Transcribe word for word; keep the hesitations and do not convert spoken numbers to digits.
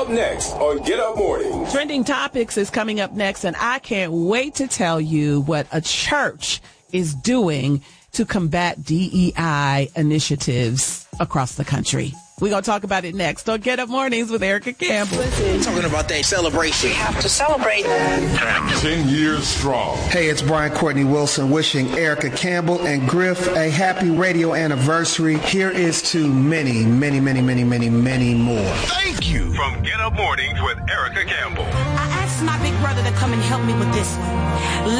Up next on Get Up Mornings. Trending Topics is coming up next, and I can't wait to tell you what a church is doing to combat D E I initiatives across the country. We're going to talk about it next on Get Up Mornings with Erica Campbell. We're talking about that celebration. We have to celebrate. Ten years strong. Hey, it's Brian Courtney Wilson wishing Erica Campbell and Griff a happy radio anniversary. Here is to many, many, many, many, many, many more. Thank you. From Get Up Mornings with Erica Campbell. I asked my big brother to come and help me with this one.